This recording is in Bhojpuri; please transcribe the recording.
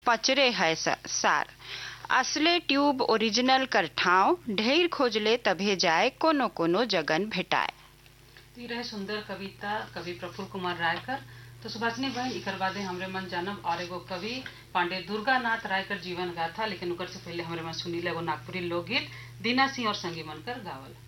पचरे है सार। असले ट्यूब ओरिजिनल कर ठाव ढेर खोजले तभे जाए कोनो कोनो जगन भेटाए। तो रहे सुंदर कविता कवि प्रफुल्ल कुमार रायकर। तो सुभाषिनी बहन इकर बादे हमरे मन जानब और एगो कवि पांडे दुर्गानाथ रायकर जीवन गाथा, लेकिन उकर से पहले हमरे मन सुनीले एगो नागपुरी लोकगीत दीना सिंह और संगी मनकर गावल।